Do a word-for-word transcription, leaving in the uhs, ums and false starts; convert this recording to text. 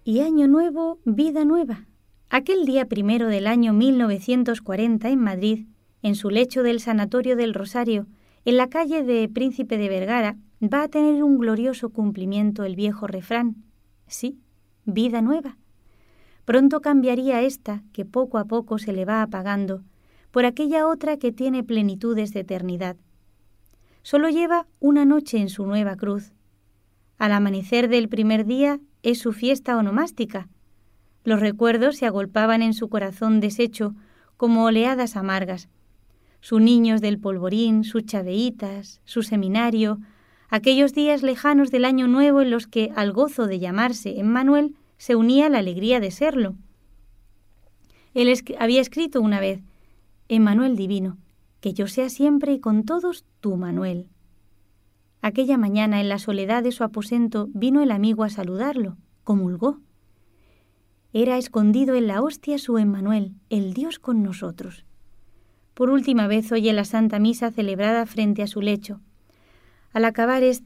Y año nuevo, vida nueva. Aquel día primero del año mil novecientos cuarenta en Madrid, en su lecho del Sanatorio del Rosario, en la calle de Príncipe de Vergara, va a tener un glorioso cumplimiento el viejo refrán. Sí, vida nueva. Pronto cambiaría esta, que poco a poco se le va apagando, por aquella otra que tiene plenitudes de eternidad. Solo lleva una noche en su nueva cruz. Al amanecer del primer día es su fiesta onomástica. Los recuerdos se agolpaban en su corazón deshecho como oleadas amargas. Sus niños del polvorín, sus chaveitas, su seminario, aquellos días lejanos del año nuevo en los que al gozo de llamarse Emmanuel se unía la alegría de serlo. Él es- había escrito una vez: Emmanuel divino, que yo sea siempre y con todos tu Manuel. Aquella mañana, en la soledad de su aposento, vino el amigo a saludarlo, comulgó. Era escondido en la hostia su Emmanuel, el Dios con nosotros. Por última vez oye la Santa Misa celebrada frente a su lecho. Al acabar esta,